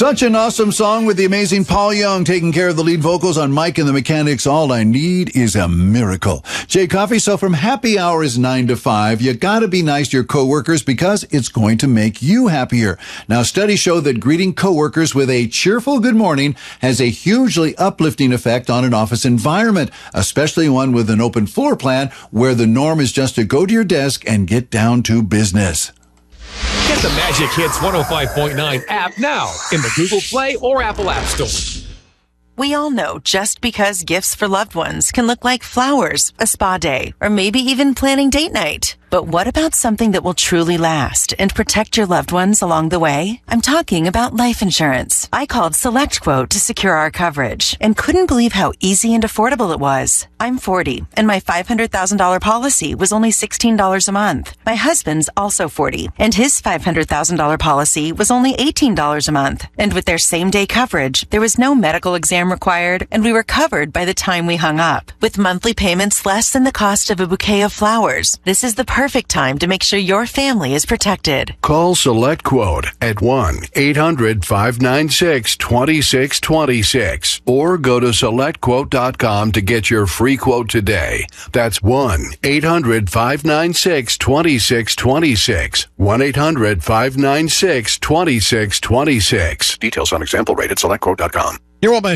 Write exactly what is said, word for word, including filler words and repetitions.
Such an awesome song with the amazing Paul Young taking care of the lead vocals on Mike and the Mechanics. All I Need is a Miracle. Jay Coffee, so from happy hour is nine to five, you gotta be nice to your coworkers because it's going to make you happier. Now, studies show that greeting coworkers with a cheerful good morning has a hugely uplifting effect on an office environment, especially one with an open floor plan where the norm is just to go to your desk and get down to business. Get the Magic Hits one oh five point nine app now in the Google Play or Apple App Store. We all know just because gifts for loved ones can look like flowers, a spa day, or maybe even planning date night. But what about something that will truly last and protect your loved ones along the way? I'm talking about life insurance. I called SelectQuote to secure our coverage and couldn't believe how easy and affordable it was. I'm forty, and my five hundred thousand dollars policy was only sixteen dollars a month. My husband's also forty, and his five hundred thousand dollars policy was only eighteen dollars a month. And with their same-day coverage, there was no medical exam required, and we were covered by the time we hung up. With monthly payments less than the cost of a bouquet of flowers, this is the perfect time to make sure your family is protected. Call SelectQuote at one eight hundred five nine six two six two six or go to select quote dot com to get your free quote today. That's one eight hundred five nine six two six two six. one eight hundred five nine six two six two six. Details on example rate at select quote dot com. You're welcome.